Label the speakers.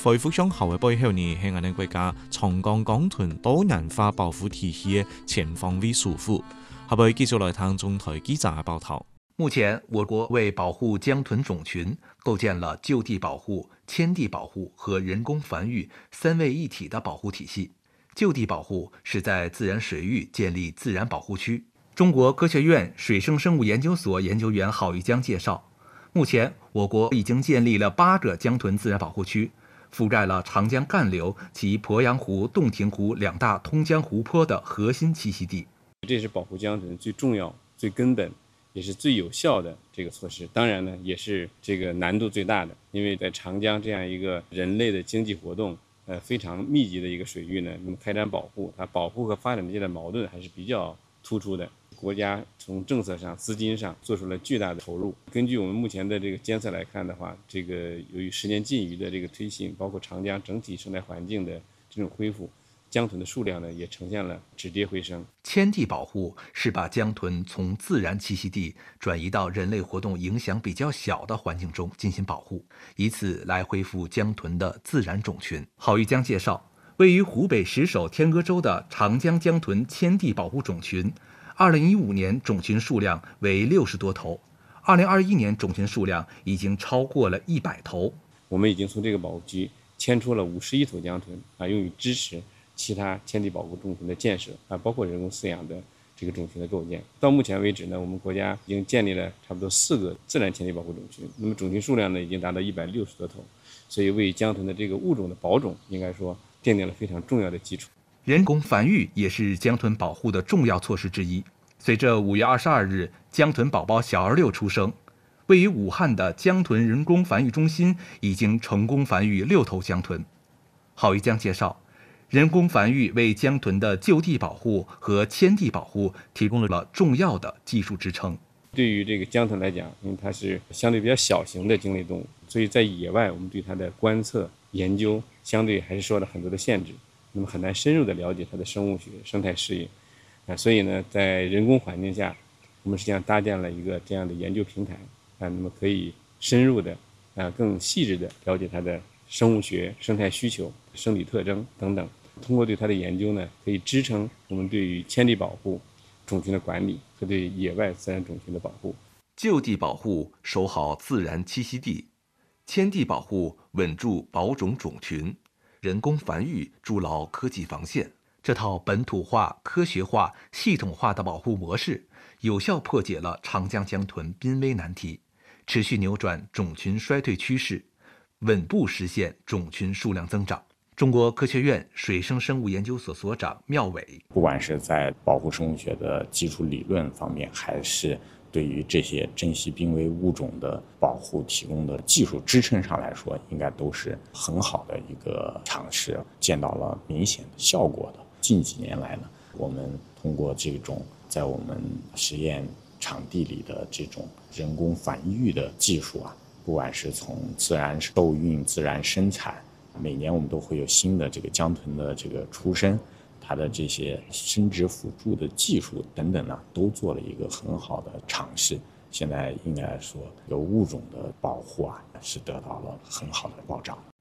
Speaker 1: 恢复向好的背后呢，係我哋國家長江江豚多元化保護體系嘅全方位守護。下邊繼續來聽中台記者嘅報道。
Speaker 2: 目前，我國為保護江豚種群，構建了就地保護、遷地保護和人工繁育三位一體的保護體系。就地保護是在自然水域建立自然保護區。中國科學院水生生物研究所研究員郝玉江介紹，目前我國已經建立了8個江豚自然保護區，覆蓋了長江幹流及鄱陽湖、洞庭湖2大通江湖泊的核心棲息地。
Speaker 3: 這是保護江豚最重要、最根本，也是最有效的這個措施。當然呢，也是這個難度最大的，因為在長江這樣一個人類的經濟活動非常密集的一個水域呢，那麼開展保護，它保護和發展之間的矛盾還是比較突出的。國家從政策上、資金上做出了巨大的投入。根據我們目前的這個監測來看的話，這個由於10年禁漁的這個推行，包括長江整體生態環境的這種恢復，江豚的數量呢也呈現了止跌回升。
Speaker 2: 遷地保護是把江豚從自然棲息地轉移到人類活動影響比較小的環境中進行保護，以此來恢復江豚的自然種群。郝玉江介紹，位於湖北十首天鵝洲的長江江豚遷地保護種群，2015年種群數量為60多頭，2021年種群數量已經超過了100頭。
Speaker 3: 我們已經從這個保護區遷出了51頭江豚用於支持其他遷地保護種群的建設包括人工飼養的這個種群的構建。到目前為止呢，我們國家已經建立了差不多4個自然遷地保護種群，那麼種群數量呢已經達到160多頭，所以為江豚的這個物種的保種，應該說奠定了非常重要的基礎。
Speaker 2: 人工繁育也是江豚保護的重要措施之一。隨着5月22日江豚寶寶小兒6出生，位於武漢的江豚人工繁育中心已經成功繁育6頭江豚。郝玉江介紹，人工繁育為江豚的就地保護和遷地保護提供了重要的技術支撐。
Speaker 3: 對於這個江豚來講，因為它是相對比較小型的鯨類動物，所以在野外我們對它的觀測研究相對還是受到很多的限制，那麼很難深入的了解它的生物學、生態適應。所以呢，在人工環境下，我們實際上搭建了一個這樣的研究平台那麼可以深入的更細緻的了解它的生物學、生態需求、生理特徵等等。通過對它的研究呢，可以支撐我們對於遷地保護、種群的管理和對野外自然種群的保護。
Speaker 2: 就地保護守好自然棲息地，遷地保護穩住保種種群，人工繁育築牢科技防線。這套本土化、科學化、系統化的保護模式，有效破解了長江江豚瀕危難題，持續扭轉種群衰退趨勢，穩步實現種群數量增長。中國科學院水生生物研究所所長繆偉，
Speaker 4: 不管是在保護生物學的基礎理論方面，還是對於這些珍稀瀕危物種的保護提供的技術支撐上來說，應該都是很好的一個嘗試，見到了明顯的效果的。近幾年來呢，我們通過這種在我們實驗場地裡的這種人工繁育的技術不管是從自然受孕、自然生產，每年我們都會有新的這個江豚的這個出生，它的這些生殖輔助的技術等等都做了一個很好的嘗試。現在應該說，有物種的保護是得到了很好的保障。